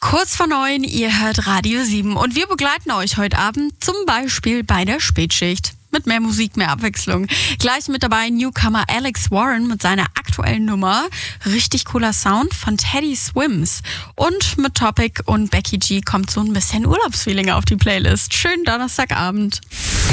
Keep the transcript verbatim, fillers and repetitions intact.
Kurz vor neun, ihr hört Radio sieben und wir begleiten euch heute Abend zum Beispiel bei der Spätschicht. Mit mehr Musik, mehr Abwechslung. Gleich mit dabei Newcomer Alex Warren mit seiner aktuellen Nummer. Richtig cooler Sound von Teddy Swims. Und mit Topic und Becky G kommt so ein bisschen Urlaubsfeeling auf die Playlist. Schönen Donnerstagabend.